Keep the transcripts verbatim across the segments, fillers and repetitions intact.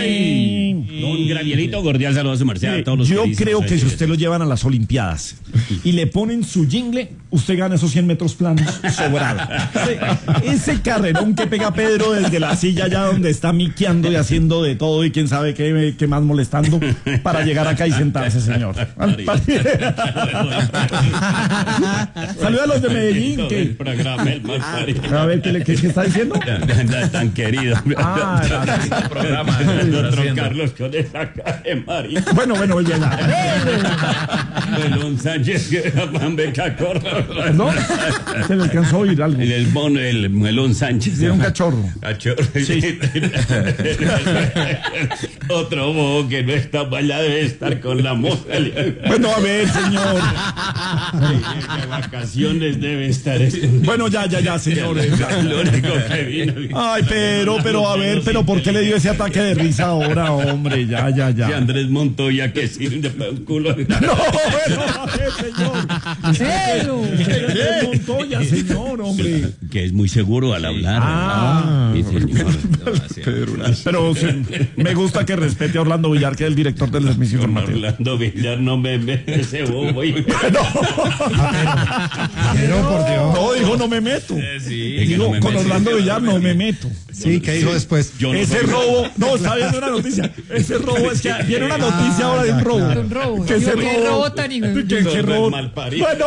Ay, don Gravielito, cordial saludo a su merced, a todos los Yo felices, creo no sé que si si usted lo llevan a las Olimpiadas y le ponen su jingle, usted gana esos cien metros planos sobrado. Ese, ese carrerón que pega Pedro desde la silla allá donde está miqueando y haciendo de todo y quién sabe qué, qué más molestando para llegar acá y sentarse, señor. Saluda a los de Medellín. Que... El programa, el más parido. A ver, ¿qué, le, qué, qué está diciendo? Tan querido. Ah, el programa. El otro Carlos con esa cara de María. Bueno, bueno, ya, ya. Melón Sánchez, que era Beca Corro. ¿Perdón? Se le alcanzó a oír algo. El, el, mono, el Melón Sánchez. Era un cachorro. Cachorro. Sí. Otro bobo que no está allá debe estar con la moza. Bueno, a ver, señor. De vacaciones debe estar. Bueno, ya, ya, ya, señor. Lo único que vino. Ay, pero, pero, a ver, pero ¿por qué le dio ese ataque de risa ahora, hombre? Ya, ya, ya. Si Andrés Montoya que sirve para un culo. No, bueno, a ver, señor. Pero. Andrés Montoya, señor, hombre. Que es muy seguro al hablar. Ah, sí, señor. Pero sí, me gusta que respete a Orlando Villar, que es el director del servicio informativo. Orlando Villar no me ve ese bobo. Y... No. Pero por Dios. No, dijo no me meto. Sí, Digo, no me con meto. Orlando Villar no me meto. Sí, ¿qué dijo después? Yo no Ese soy- robo, no, está viendo una noticia. Ese robo es que viene una noticia ahora de un robo. Un robo. Que ese Digo, ¿qué robo. robo tan hijo de- ¿Qué, qué Sordo robo? es malparido. Bueno,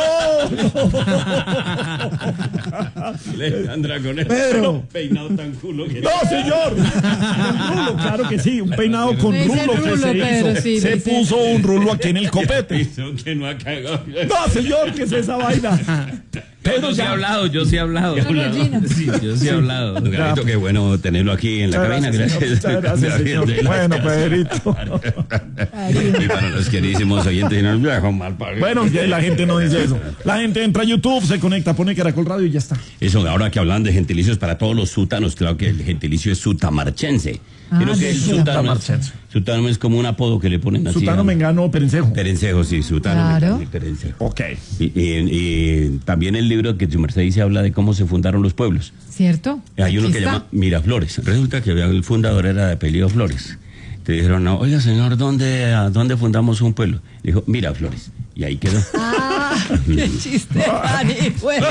Alejandra con ese Pedro. peinado tan culo que... no, señor. Un rulo, claro que sí, un peinado con Me dice rulo que rulo, se Pedro, hizo. sí, Se me dice- puso un rulo aquí en el copete. Hizo que no ha cagado. No, señor, ¿qué es esa vaina? Pedro Yo sí he ya. hablado, yo sí he hablado. Una gallina. Sí, yo sí he hablado. Don Gravito, qué bueno tenerlo aquí en la Muchas cabina. gracias, Gracias. señor. Muchas gracias, señor. Bueno, Pedrito. Y para los queridísimos oyentes, no viejo mal parido. Bueno, ya la gente no dice eso. La gente entra a YouTube, se conecta, pone Caracol Radio y ya está. Eso, ahora que hablan de gentilicios para todos los sutanos, claro que el gentilicio es sutamarchense. Ah, Creo que sí, el sí. sutano, Sutamarchense. sutano es como un apodo que le ponen así. Sutano a- Mengano Perencejo. Perencejo, sí, sutano Claro. Mengano y Perencejo. Ok. Y, y- y también el libro que su merced dice habla de cómo se fundaron los pueblos. ¿Cierto? Hay uno Aquí que está. llama Miraflores. Resulta que el fundador era de apellido Flores. Te dijeron, no, oiga señor, ¿dónde, a dónde fundamos un pueblo? Dijo, Miraflores. Y ahí quedó. Ah, qué chiste tan bueno.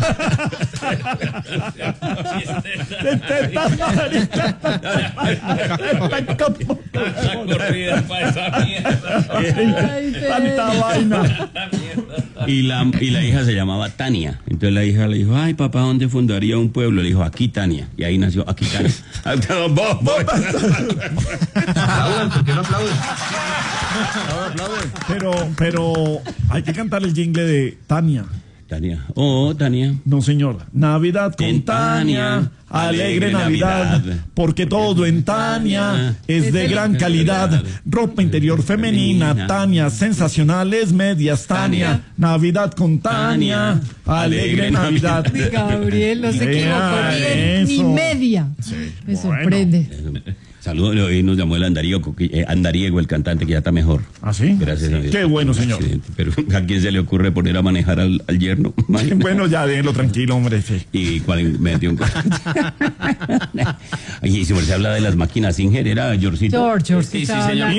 Ay, Tanta Pedro. vaina. Y la, y la hija se llamaba Tania. Entonces la hija le dijo, ay papá, ¿dónde fundaría un pueblo? Le dijo, aquí Tania. Y ahí nació aquí Tania. Vos, vos. Aplaudan, ¿por qué no aplauden? Pero, pero hay que cantar el jingle de Tania. Tania. Oh, Tania. No, señor. Navidad con En Tania, Tania, alegre alegre Navidad, Navidad, porque todo en Tania es de gran calidad. Ropa interior femenina, Tania, sensacionales medias, Tania. Navidad con Tania, alegre Navidad. Uy, Gabriel, no se Vea equivocó ni, en- ni eso. media. Me bueno. sorprende. Saludos, hoy nos llamó el Andariego, eh, Andariego, el cantante, que ya está mejor. ¿Ah, sí? Gracias a Dios. Qué bueno, señor. Accidente. Pero ¿a quién se le ocurre poner a manejar al, al yerno? Bueno, ya déjenlo tranquilo, hombre. Sí. Y cuál metió un... Y si se habla de las máquinas Singer, era Georgito. George, George, Sí, sí, estaba señor. hablando.